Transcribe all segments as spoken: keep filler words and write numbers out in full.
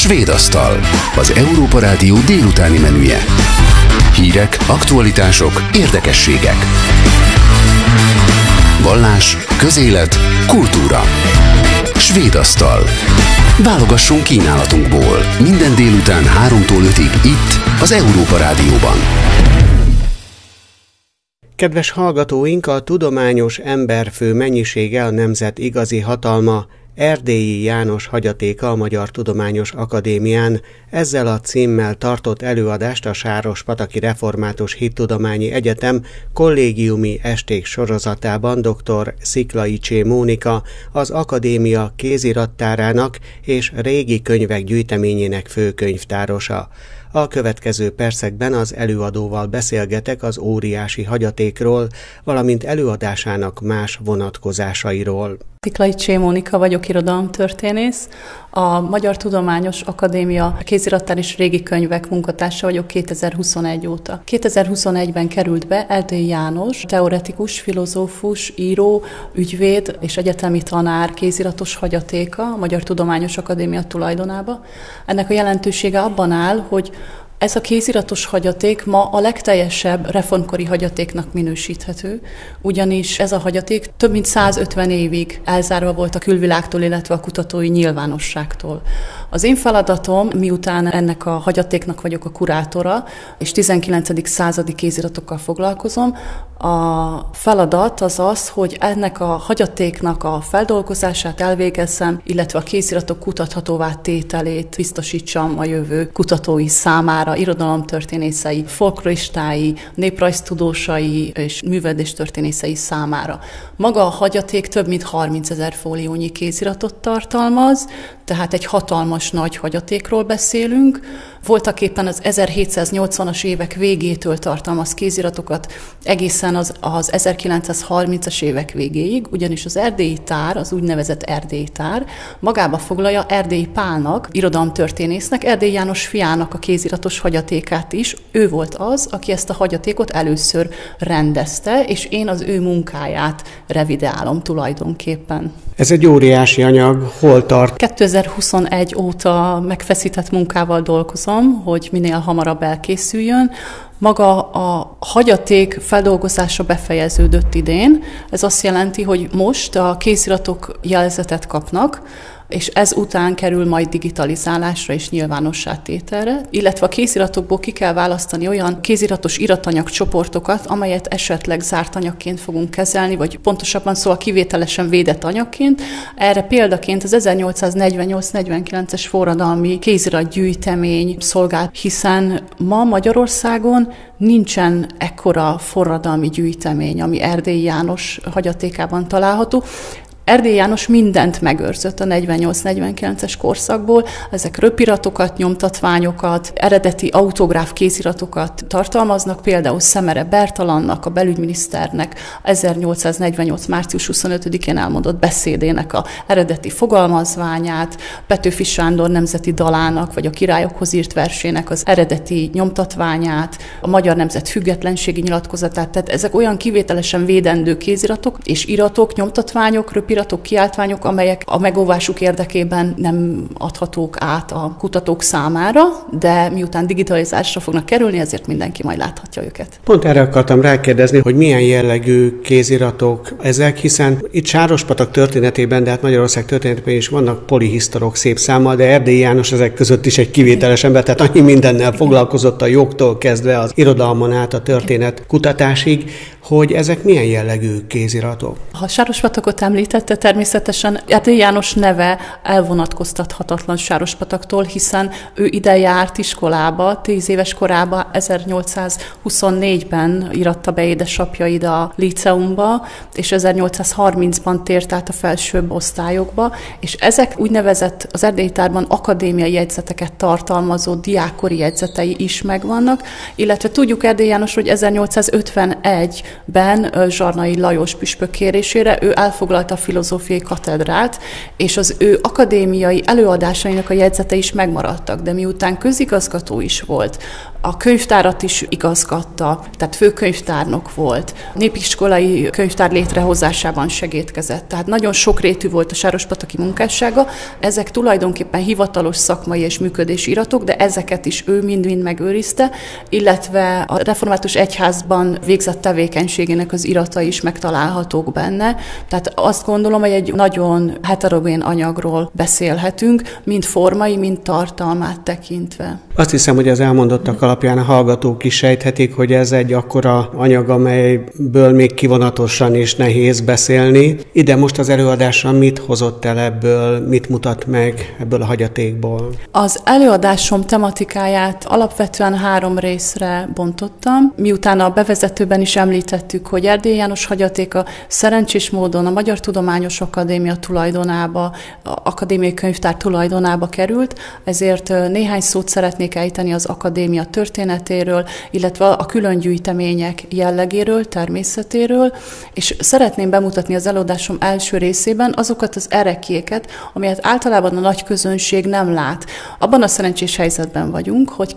Svéd asztal, az Európa Rádió délutáni menüje. Hírek, aktualitások, érdekességek. Vallás, közélet, kultúra. Svéd asztal. Válogassunk kínálatunkból. Minden délután háromtól ötig itt, az Európa Rádióban. Kedves hallgatóink, a tudományos emberfő mennyisége a nemzet igazi hatalma. Erdélyi János hagyatéka a Magyar Tudományos Akadémián. Ezzel a címmel tartott előadást a Sárospataki Református Hittudományi Egyetem kollégiumi esték sorozatában dr. Sziklay Csé Mónika, az akadémia kézirattárának és régi könyvek gyűjteményének főkönyvtárosa. A következő percekben az előadóval beszélgetek az óriási hagyatékról, valamint előadásának más vonatkozásairól. Sziklay Csé Mónika vagyok, irodalomtörténész. A Magyar Tudományos Akadémia kézirattár és régi könyvek munkatársa vagyok kétezer-huszonegy óta. kétezer-huszonegyben került be Erdélyi János, teoretikus, filozófus, író, ügyvéd és egyetemi tanár kéziratos hagyatéka a Magyar Tudományos Akadémia tulajdonába. Ennek a jelentősége abban áll, hogy ez a kéziratos hagyaték ma a legteljesebb reformkori hagyatéknak minősíthető, ugyanis ez a hagyaték több mint százötven évig elzárva volt a külvilágtól, illetve a kutatói nyilvánosságtól. Az én feladatom, miután ennek a hagyatéknak vagyok a kurátora, és tizenkilencedik századi kéziratokkal foglalkozom, a feladat az az, hogy ennek a hagyatéknak a feldolgozását elvégezzem, illetve a kéziratok kutathatóvá tételét biztosítsam a jövő kutatói számára, irodalomtörténészei, folkloristái, néprajztudósai és művelődéstörténészei számára. Maga a hagyaték több mint harmincezer fóliónyi kéziratot tartalmaz, tehát egy hatalmas nagy hagyatékról beszélünk. Voltaképpen az ezerhétszáznyolcvanas évek végétől tartalmaz kéziratokat egészen az, az ezerkilencszázharmincas évek végéig, ugyanis az erdélyi tár, az úgynevezett erdélyi tár magába foglalja Erdélyi Pálnak, irodalomtörténésznek, Erdélyi János fiának a kéziratos hagyatékát is. Ő volt az, aki ezt a hagyatékot először rendezte, és én az ő munkáját revideálom tulajdonképpen. Ez egy óriási anyag, hol tart? kétezer-huszonegy óta megfeszített munkával dolgozom, hogy minél hamarabb elkészüljön. Maga a hagyaték feldolgozása befejeződött idén. Ez azt jelenti, hogy most a kéziratok jelzetet kapnak, és ez után kerül majd digitalizálásra és nyilvánossá tételre, illetve a kéziratokból ki kell választani olyan kéziratos iratanyag csoportokat, amelyet esetleg zárt anyagként fogunk kezelni, vagy pontosabban szóval kivételesen védett anyagként. Erre példaként az ezernyolcszáznegyvennyolc negyvenkilences forradalmi kéziratgyűjtemény szolgál, hiszen ma Magyarországon nincsen ekkora forradalmi gyűjtemény, ami Erdélyi János hagyatékában található. Erdélyi János mindent megőrzött a negyvennyolc negyvenkilences korszakból, ezek röpiratokat, nyomtatványokat, eredeti autográf kéziratokat tartalmaznak, például Szemere Bertalannak, a belügyminiszternek ezernyolcszáznegyvennyolc március huszonötödikén elmondott beszédének a eredeti fogalmazványát, Petőfi Sándor nemzeti dalának, vagy a királyokhoz írt versének az eredeti nyomtatványát, a Magyar Nemzet függetlenségi nyilatkozatát, tehát ezek olyan kivételesen védendő kéziratok és iratok, nyomtatványok, röpiratok, iratok, kiáltványok, amelyek a megóvásuk érdekében nem adhatók át a kutatók számára, de miután digitalizálásra fognak kerülni, ezért mindenki majd láthatja őket. Pont erre akartam rákérdezni, hogy milyen jellegű kéziratok ezek, hiszen itt Sárospatak történetében, de hát Magyarország történetében is vannak polihisztorok szép számmal, de Erdélyi János ezek között is egy kivételes ember, tehát annyi mindennel foglalkozott a jogtól kezdve az irodalmon át a történet kutatásig, hogy ezek milyen jellegű kéziratok? Ha Sárospatakot említette, természetesen Erdélyi János neve elvonatkoztathatatlan Sárospataktól, hiszen ő ide járt iskolába, tíz éves korában, ezernyolcszázhuszonnégyben íratta be édesapja ide a líceumba, és ezernyolcszázharmincban tért át a felsőbb osztályokba, és ezek úgynevezett az Erdélyi Tárban akadémiai jegyzeteket tartalmazó diákkori jegyzetei is megvannak, illetve tudjuk Erdélyi János, hogy ezernyolcszázötvenegyben Zsarnai Lajos püspök kérésére ő elfoglalta a filozófiai katedrát, és az ő akadémiai előadásainak a jegyzete is megmaradtak, de miután közigazgató is volt, A könyvtárat is igazgatta, tehát főkönyvtárnok volt. Népiskolai könyvtár létrehozásában segédkezett. Tehát nagyon sokrétű volt a sárospataki munkássága. Ezek tulajdonképpen hivatalos szakmai és működési iratok, de ezeket is ő mind-mind megőrizte, illetve a református egyházban végzett tevékenységének az iratai is megtalálhatók benne. Tehát azt gondolom, hogy egy nagyon heterogén anyagról beszélhetünk, mind formai, mind tartalmát tekintve. Azt hiszem, hogy az elmondottak alapján a hallgatók is sejthetik, hogy ez egy akkora anyag, amelyből még kivonatosan is nehéz beszélni. Ide most az előadása mit hozott el ebből, mit mutat meg ebből a hagyatékból? Az előadásom tematikáját alapvetően három részre bontottam. Miután a bevezetőben is említettük, hogy Erdélyi János hagyatéka szerencsés módon a Magyar Tudományos Akadémia tulajdonába, a akadémiai könyvtár tulajdonába került, ezért néhány szót szeretnék ejteni az akadémia történetéről, illetve a külön gyűjtemények jellegéről, természetéről, és szeretném bemutatni az előadásom első részében azokat az ereklyéket, amelyet általában a nagy közönség nem lát. Abban a szerencsés helyzetben vagyunk, hogy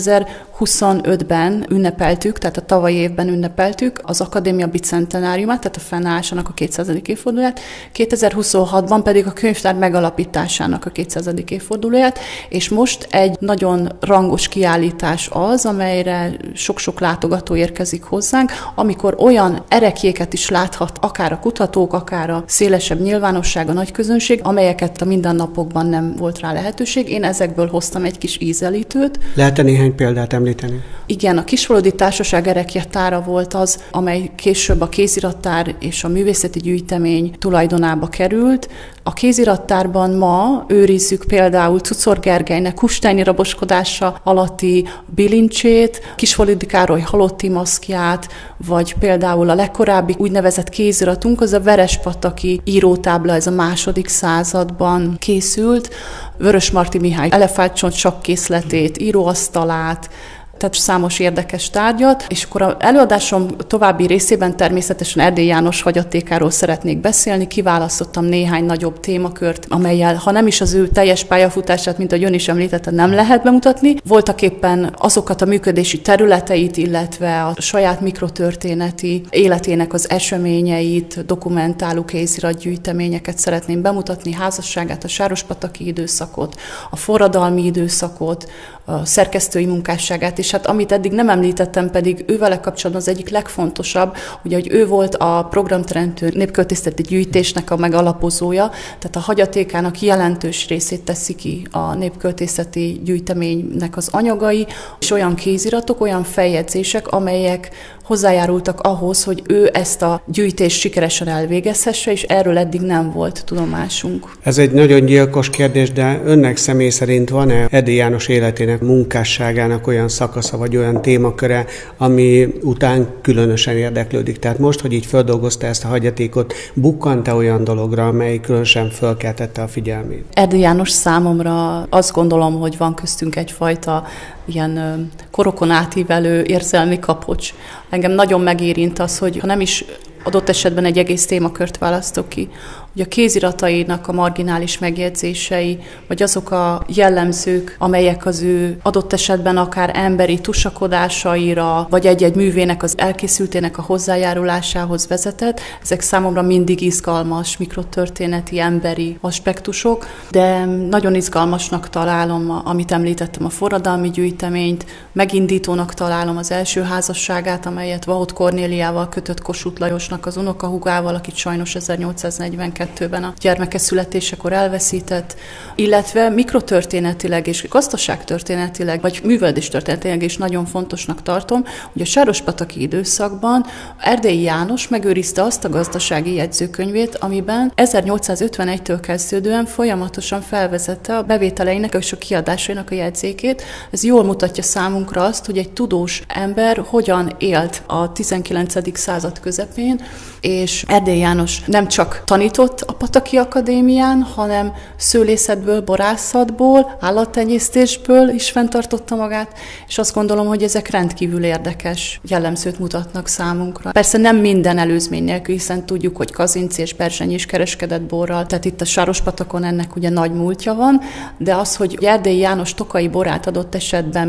kétezer-huszonötben ünnepeltük, tehát a tavalyi évben ünnepeltük az akadémia bicentenáriumát, tehát a fennállásának a kétszázadik évfordulóját, kétezer-huszonhatban pedig a könyvtár megalapításának a kétszázadik évfordulóját, és most egy nagyon rangos kiállítás az, amelyre sok-sok látogató érkezik hozzánk, amikor olyan ereklyéket is láthat akár a kutatók, akár a szélesebb nyilvánosság, a nagy közönség, amelyeket a mindennapokban nem volt rá lehetőség. Én ezekből hoztam egy kis ízelítőt. Lehet-e néhány példát említeni? Igen, a Kisfaludy Társaság ereklyetára volt az, amely később a kézirattár és a művészeti gyűjtemény tulajdonába került. A kézirattárban ma őrizzük például Czuczor Gergelynek Kustányi raboskodása alatti bilincsét, Kisfaludy Károly halotti maszkját, vagy például a legkorábbi úgynevezett kéziratunk, az a Verespataki írótábla, ez a második században készült, Vörösmarty Mihály elefántcsont sakkészletét, íróasztalát, tehát számos érdekes tárgyat, és akkor az előadásom további részében természetesen Erdélyi János hagyatékáról szeretnék beszélni, kiválasztottam néhány nagyobb témakört, amellyel, ha nem is az ő teljes pályafutását, mint ahogy ön is említette, nem lehet bemutatni, voltaképpen azokat a működési területeit, illetve a saját mikrotörténeti életének az eseményeit, dokumentáló kéziratgyűjteményeket szeretném bemutatni, házasságát, a sárospataki időszakot, a forradalmi időszakot, a szerkesztői munkásságát, és hát amit eddig nem említettem, pedig ővele kapcsolatban az egyik legfontosabb, ugye, hogy ő volt a programteremtő népköltészeti gyűjtésnek a megalapozója, tehát a hagyatékának jelentős részét teszi ki a népköltészeti gyűjteménynek az anyagai, és olyan kéziratok, olyan feljegyzések, amelyek hozzájárultak ahhoz, hogy ő ezt a gyűjtést sikeresen elvégezhesse, és erről eddig nem volt tudomásunk. Ez egy nagyon gyilkos kérdés, de önnek személy szerint van-e Erdélyi János életének, munkásságának olyan szakasza, vagy olyan témaköre, ami után különösen érdeklődik? Tehát most, hogy így földolgozta ezt a hagyatékot, bukkant-e olyan dologra, amely különösen fölkeltette a figyelmét? Erdélyi János számomra azt gondolom, hogy van köztünk egyfajta ilyen korokon átívelő érzelmi kapocs. Engem nagyon megérint az, hogy ha nem is adott esetben egy egész témakört választok ki, hogy a kéziratainak a marginális megjegyzései, vagy azok a jellemzők, amelyek az ő adott esetben akár emberi tusakodásaira, vagy egy-egy művének az elkészültének a hozzájárulásához vezetett, ezek számomra mindig izgalmas, mikrotörténeti, emberi aspektusok, de nagyon izgalmasnak találom, amit említettem, a forradalmi gyűjteményt, megindítónak találom az első házasságát, amelyet Vahot Kornéliával kötött Kossuth Lajosnak az unokahúgával, akit sajnos ezernyolcszáznegyvenkettőben a gyermeke születésekor elveszített, illetve mikrotörténetileg és gazdaságtörténetileg, vagy művelődéstörténetileg is nagyon fontosnak tartom, hogy a sárospataki időszakban Erdélyi János megőrizte azt a gazdasági jegyzőkönyvét, amiben ezernyolcszázötvenegytől kezdődően folyamatosan felvezette a bevételeinek és a kiadásainak a jegyzékét. Ez jól mutatja számunkra azt, hogy egy tudós ember hogyan élt a tizenkilencedik század közepén, és Erdélyi János nem csak tanított a Pataki Akadémián, hanem szőlészetből, borászatból, állattenyésztésből is fenntartotta magát, és azt gondolom, hogy ezek rendkívül érdekes jellemzőt mutatnak számunkra. Persze nem minden előzmény nélkül, hiszen tudjuk, hogy Kazinczy és Berzsenyi is kereskedett borral, tehát itt a Sárospatakon ennek ugye nagy múltja van, de az, hogy Erdélyi János tokai borát adott esetben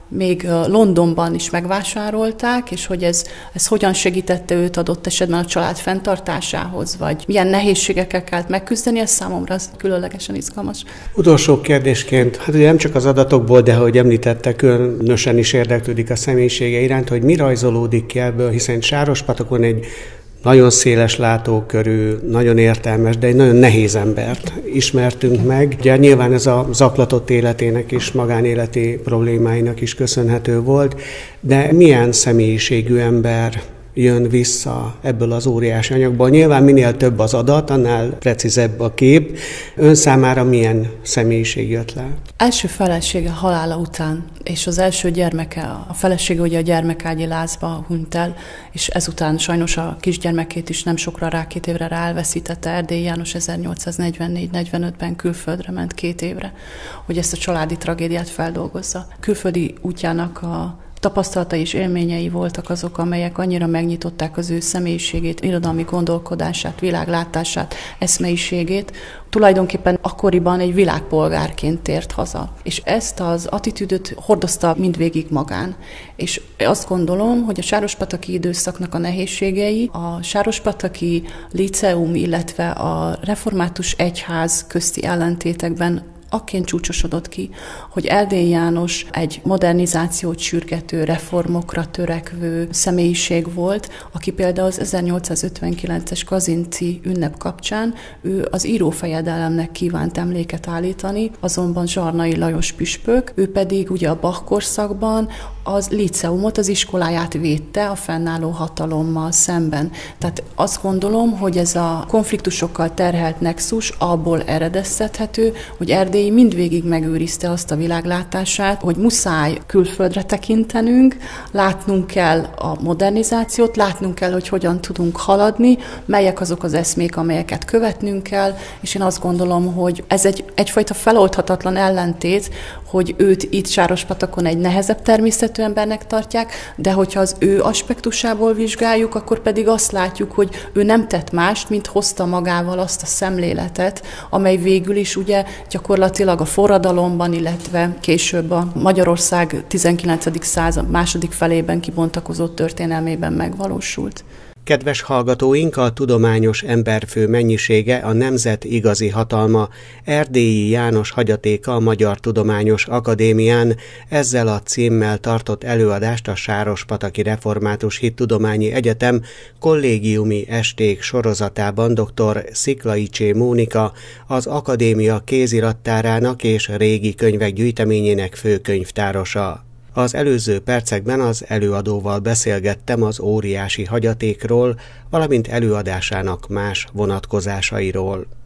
még Londonban is megvásárolták, és hogy ez, ez hogyan segítette őt adott esetben a család fenntartásához, vagy milyen nehézségekkel kellett megküzdeni, ez számomra az különlegesen izgalmas. Utolsó kérdésként, hát ugye nem csak az adatokból, de ahogy említette, különösen is érdeklődik a személyisége iránt, hogy mi rajzolódik ki ebből, hiszen Sárospatokon egy nagyon széles látókörű, nagyon értelmes, de egy nagyon nehéz embert ismertünk meg. Ugye nyilván ez a zaklatott életének és magánéleti problémáinak is köszönhető volt, de milyen személyiségű ember jön vissza ebből az óriási anyagból? Nyilván minél több az adat, annál precízebb a kép. Ön számára milyen személyiség jött le? Első felesége halála után, és az első gyermeke, a felesége ugye a gyermekágyi lázba hunyt el, és ezután sajnos a kisgyermekét is nem sokra rá, két évre rá elveszítette. Erdélyi János ezernyolcszáznegyvennégy negyvenötben külföldre ment két évre, hogy ezt a családi tragédiát feldolgozza. Külföldi útjának a tapasztalatai és élményei voltak azok, amelyek annyira megnyitották az ő személyiségét, irodalmi gondolkodását, világlátását, eszmeiségét. Tulajdonképpen akkoriban egy világpolgárként tért haza. És ezt az attitűdöt hordozta mindvégig magán. És azt gondolom, hogy a sárospataki időszaknak a nehézségei, a sárospataki liceum, illetve a református egyház közti ellentétekben akként csúcsosodott ki, hogy Erdélyi János egy modernizációt sürgető, reformokra törekvő személyiség volt, aki például az ezernyolcszázötvenkilences Kazinci ünnep kapcsán ő az írófejedelemnek kívánt emléket állítani, azonban Zsarnai Lajos püspök, ő pedig ugye a Bach korszakban az liceumot, az iskoláját védte a fennálló hatalommal szemben. Tehát azt gondolom, hogy ez a konfliktusokkal terhelt nexus abból eredeztethető, hogy Erdély mindvégig megőrizte azt a világlátását, hogy muszáj külföldre tekintenünk, látnunk kell a modernizációt, látnunk kell, hogy hogyan tudunk haladni, melyek azok az eszmék, amelyeket követnünk kell, és én azt gondolom, hogy ez egy, egyfajta feloldhatatlan ellentét, hogy őt itt Sárospatakon egy nehezebb természetű embernek tartják, de hogyha az ő aspektusából vizsgáljuk, akkor pedig azt látjuk, hogy ő nem tett mást, mint hozta magával azt a szemléletet, amely végül is ugye gyakorlatilag a forradalomban, illetve később a Magyarország tizenkilencedik század második felében kibontakozott történelmében megvalósult. Kedves hallgatóink, a tudományos emberfő mennyisége a nemzet igazi hatalma, Erdélyi János hagyatéka a Magyar Tudományos Akadémián, ezzel a címmel tartott előadást a Sárospataki Református Hittudományi Egyetem kollégiumi esték sorozatában dr. Sziklay Csé Mónika, az akadémia kézirattárának és régi könyvek gyűjteményének főkönyvtárosa. Az előző percekben az előadóval beszélgettem az óriási hagyatékról, valamint előadásának más vonatkozásairól.